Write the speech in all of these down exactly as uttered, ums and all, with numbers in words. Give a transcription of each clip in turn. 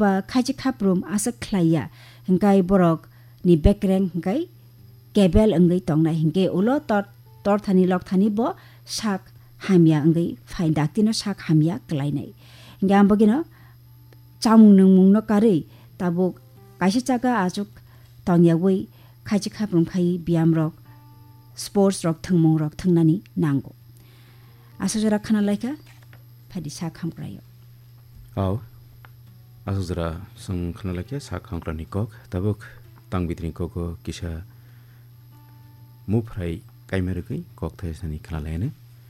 ba khaji khaprum asa khlaya hingkai borok ni backrank hingkai kebel angai tongnai hingke ulo tor tor thani lok thani bo sak hamya angai phai daktino sak hamya klainai ngam bogino chamung nungmung no kari tabuk kaisa chaga ajuk tongyawai khaji khaprum khai biam rok sports rok thungmung rok thungnani nango asojara khana laika phadi sak hamkrayo aw asojara sung khana laika sak hamkrani kok tabuk tang bitni koko kisa mufrai kaimerkai kok thaisani khana laine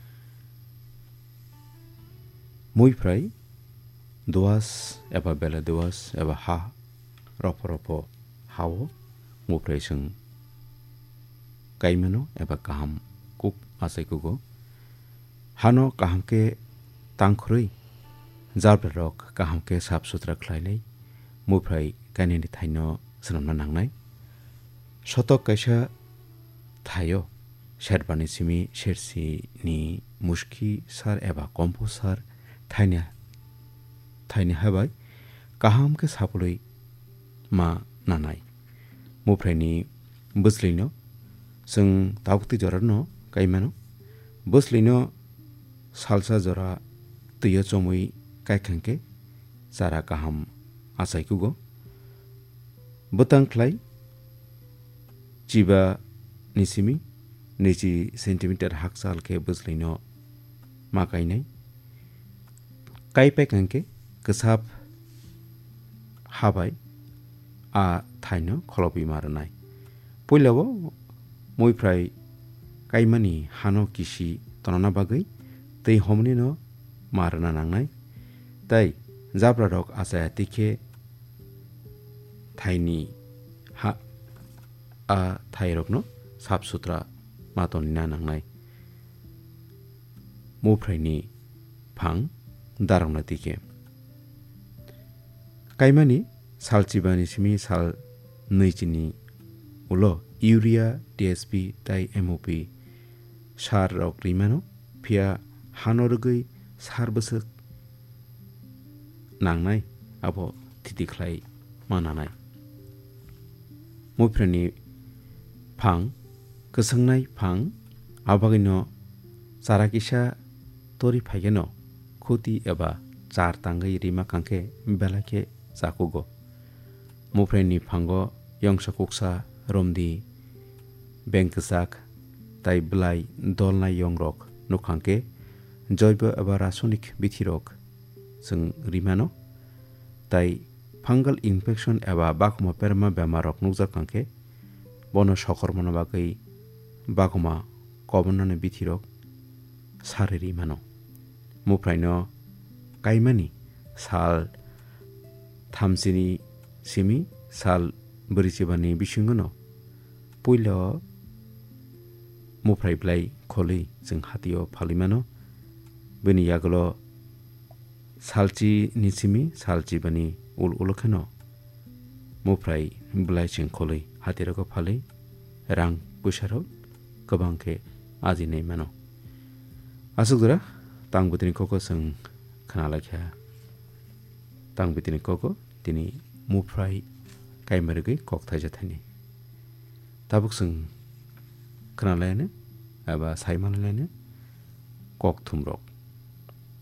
muifrai duas eba bela duas eba ha ropo ropo hawo mufrai sung kaimeno eba kaham kuk asai kugo hano kaham ke tangkhrui jarbrok kaham ke sap sutra khlainai mufrai kanini thaino sanamna nangnai sotok kaisa thayo sherbani simi shersi ni mushki sar eba kompo sar thaina thaini habai kaham ke sapului ma nanai mufrai ni buslino जों दाबुक्ति जरानो काइमानो बसलिनो salsa जरा तैयो चमुई काइखांके जारा गाहाम आसाइकुगो बतंख्लाइ जिबा निसिमी नैजि centimetre हाकसाल के बसलिनो मा गायनाय काइपाइखांके गोसाब हाबाय आ थाइनो खलबि मारनाय पहिलावो मुइफ्राय काइमानि हानो किसि तनना बागै तै हमनिनो मारना नांनाय ताइ जाब्रा रक आसाया तिखे थाइनि हा आ थाइरकनो साफ सुथरा मातनिना नांनाय मुफ्रायनि फां दारावना तिखे काइमानि सालचिबानि सिमि साल नैजिनि उलो इउरिया टीएसपी ताइ एमओपी सार रक रिमानो फिया हानरगै सार बोसोर नांनाय आबो थितिख्लाय मानानाय मुफ्रानि फां गोसोंनाय फां आबागैनो जाराकिसा तोरि फाइगेनो खुति एबा चार तांगै रिमा कांखे बेलाखे जाकुगो मुफ्रानि फांगो यंसा कुक्सा रोमदी बेंकसाक ताइ ब्लाइ दलनाय यंग्रक नुखांके जैब एबा रासनिक बिथिरक जों रिमानो ताइ फांगल इनफेक्शन एबा बाखमा पेरमा बेमारक नुजाखांके बनो सकरमना बागै बाखमा कबननाने बिथिरक सारे रिमानो मुफ्रायनो काइमानि साल थामजिनि सिमि साल बोरिचिबानि बिसिंगनो पुइलो मुफ्राय ब्लाइ खलै जों हातियो फालिमानो बेनि यागलो सालचि निसिमि सालचिबानि उल उलखनो मुफ्राय ब्लाइ जों खलै हातिरको फालै रां पुसारो गोबांखे आजिनाय मानो आसुगुरा तांबुतिनि कको जों खोनालाख्या तांबुतिनि कको दिनै मुफ्राय काइमारगै कक्थाय जाथायनि ताबुक जों खोनालायानो एबा सायमालायानो कक थुमरक